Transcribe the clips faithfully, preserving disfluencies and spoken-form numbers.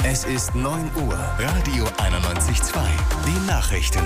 Es ist neun Uhr. Radio einundneunzig Komma zwei. Die Nachrichten.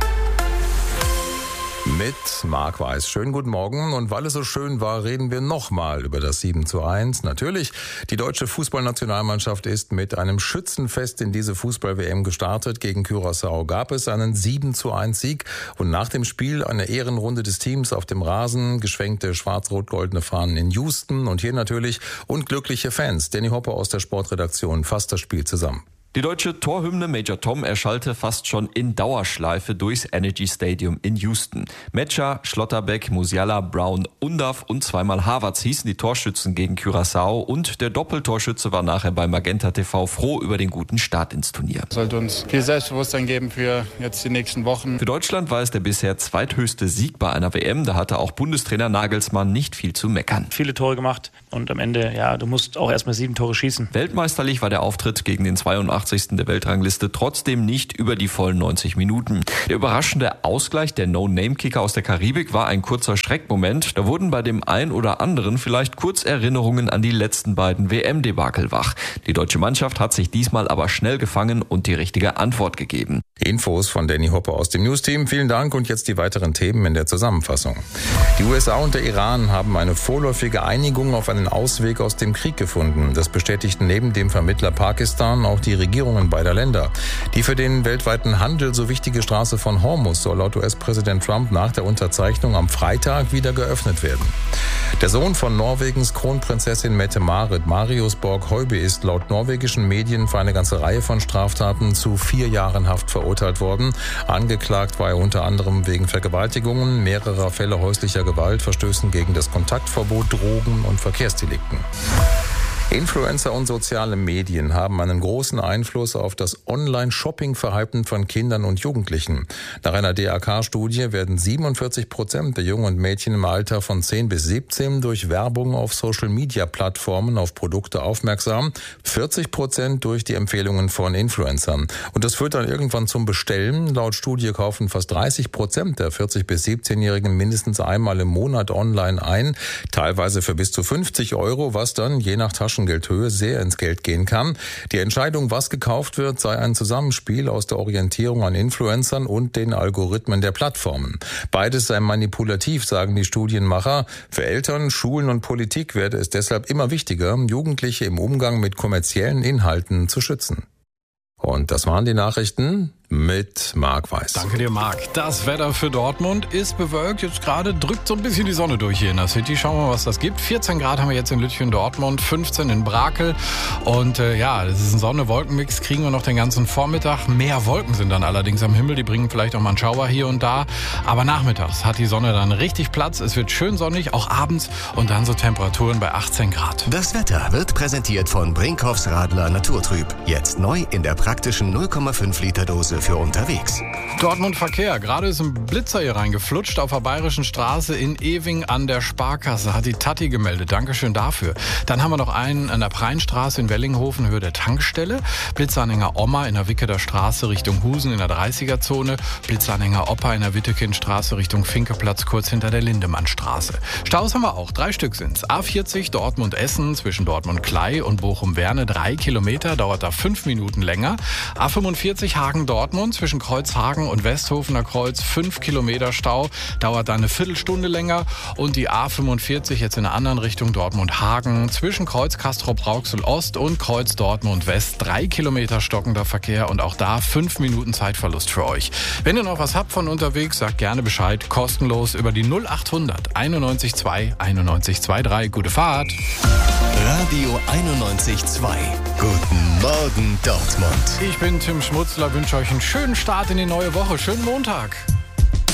Mit Marc Weiß. Schönen guten Morgen. Und weil es so schön war, reden wir nochmal über das sieben zu eins. Natürlich, die deutsche Fußballnationalmannschaft ist mit einem Schützenfest in diese Fußball-W M gestartet. Gegen Curaçao gab es einen sieben zu eins Sieg. Und nach dem Spiel eine Ehrenrunde des Teams auf dem Rasen, geschwenkte schwarz-rot-goldene Fahnen in Houston und hier natürlich unglückliche Fans. Danny Hopper aus der Sportredaktion fasst das Spiel zusammen. Die deutsche Torhymne Major Tom erschallte fast schon in Dauerschleife durchs Energy Stadium in Houston. Metscher, Schlotterbeck, Musiala, Brown, Undav und zweimal Havertz hießen die Torschützen gegen Curaçao und der Doppeltorschütze war nachher bei Magenta T V froh über den guten Start ins Turnier. Es sollte uns viel Selbstbewusstsein geben für jetzt die nächsten Wochen. Für Deutschland war es der bisher zweithöchste Sieg bei einer W M. Da hatte auch Bundestrainer Nagelsmann nicht viel zu meckern. Viele Tore gemacht und am Ende, ja, du musst auch erstmal sieben Tore schießen. Weltmeisterlich war der Auftritt gegen den zweiundachtzigsten der Weltrangliste trotzdem nicht über die vollen neunzig Minuten. Der überraschende Ausgleich der No-Name-Kicker aus der Karibik war ein kurzer Schreckmoment. Da wurden bei dem ein oder anderen vielleicht kurz Erinnerungen an die letzten beiden W M-Debakel wach. Die deutsche Mannschaft hat sich diesmal aber schnell gefangen und die richtige Antwort gegeben. Infos von Danny Hopper aus dem News-Team. Vielen Dank und jetzt die weiteren Themen in der Zusammenfassung. Die U S A und der Iran haben eine vorläufige Einigung auf einen Ausweg aus dem Krieg gefunden. Das bestätigten neben dem Vermittler Pakistan auch die Regierungen beider Länder. Die für den weltweiten Handel so wichtige Straße von Hormuz soll laut U S-Präsident Trump nach der Unterzeichnung am Freitag wieder geöffnet werden. Der Sohn von Norwegens Kronprinzessin Mette-Marit, Marius Borg-Høiby, ist laut norwegischen Medien für eine ganze Reihe von Straftaten zu vier Jahren Haft verurteilt worden. Angeklagt war er unter anderem wegen Vergewaltigungen, mehrerer Fälle häuslicher Gewalt, Verstößen gegen das Kontaktverbot, Drogen und Verkehrsdelikten. Influencer und soziale Medien haben einen großen Einfluss auf das Online-Shopping-Verhalten von Kindern und Jugendlichen. Nach einer D A K-Studie werden siebenundvierzig Prozent der Jungen und Mädchen im Alter von zehn bis siebzehn durch Werbung auf Social-Media-Plattformen auf Produkte aufmerksam, vierzig Prozent durch die Empfehlungen von Influencern. Und das führt dann irgendwann zum Bestellen. Laut Studie kaufen fast dreißig Prozent der vierzig bis siebzehnjährigen mindestens einmal im Monat online ein, teilweise für bis zu fünfzig Euro, was dann je nach Taschen Geldhöhe sehr ins Geld gehen kann. Die Entscheidung, was gekauft wird, sei ein Zusammenspiel aus der Orientierung an Influencern und den Algorithmen der Plattformen. Beides sei manipulativ, sagen die Studienmacher. Für Eltern, Schulen und Politik werde es deshalb immer wichtiger, Jugendliche im Umgang mit kommerziellen Inhalten zu schützen. Und das waren die Nachrichten mit Marc Weiß. Danke dir, Marc. Das Wetter für Dortmund ist bewölkt. Jetzt gerade drückt so ein bisschen die Sonne durch hier in der City. Schauen wir mal, was das gibt. vierzehn Grad haben wir jetzt in Lütchen, Dortmund, fünfzehn in Brakel. Und äh, ja, das ist ein Sonne-Wolken-Mix. Kriegen wir noch den ganzen Vormittag. Mehr Wolken sind dann allerdings am Himmel. Die bringen vielleicht auch mal einen Schauer hier und da. Aber nachmittags hat die Sonne dann richtig Platz. Es wird schön sonnig, auch abends. Und dann so Temperaturen bei achtzehn Grad. Das Wetter wird präsentiert von Brinkhoffs Radler Naturtrüb. Jetzt neu in der praktischen null Komma fünf Liter Dose für unterwegs. Dortmund Verkehr. Gerade ist ein Blitzer hier reingeflutscht auf der Bayerischen Straße in Ewing an der Sparkasse. Hat die Tati gemeldet. Dankeschön dafür. Dann haben wir noch einen an der Preinstraße in Wellinghofen, Höhe der Tankstelle. Blitzanhänger Oma in der Wicketer Straße Richtung Husen in der dreißiger-Zone. Blitzanhänger Opa in der Wittekindstraße Richtung Finkeplatz kurz hinter der Lindemannstraße. Staus haben wir auch. Drei Stück sind's. A vierzig Dortmund-Essen zwischen Dortmund-Klei und Bochum-Werne. Drei Kilometer. Dauert da fünf Minuten länger. A fünfundvierzig Hagen-Dortmund zwischen Kreuzhagen und Westhofener Kreuz. Fünf Kilometer Stau. Dauert da eine Viertelstunde länger. Und die A fünfundvierzig jetzt in der anderen Richtung Dortmund-Hagen zwischen Kreuz Castrop-Rauxel-Ost und Kreuz Dortmund-West. Drei Kilometer stockender Verkehr und auch da fünf Minuten Zeitverlust für euch. Wenn ihr noch was habt von unterwegs, sagt gerne Bescheid. Kostenlos über die null achthundert einundneunzig zwei einundneunzig zweiunddreißig. Gute Fahrt. Radio einundneunzig Komma zwei. Guten Morgen, Dortmund. Ich bin Tim Schmutzler, wünsche euch einen schönen Start in die neue Woche. Schönen Montag.